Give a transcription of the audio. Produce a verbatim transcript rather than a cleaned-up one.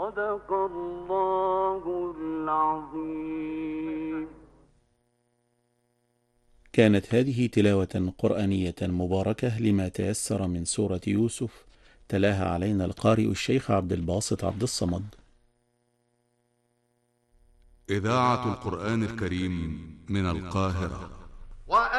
صدق الله العظيم. كانت هذه تلاوة قرآنية مباركة لما تيسر من سورة يوسف، تلاها علينا القارئ الشيخ عبد الباسط عبد الصمد. إذاعة القرآن الكريم من القاهرة.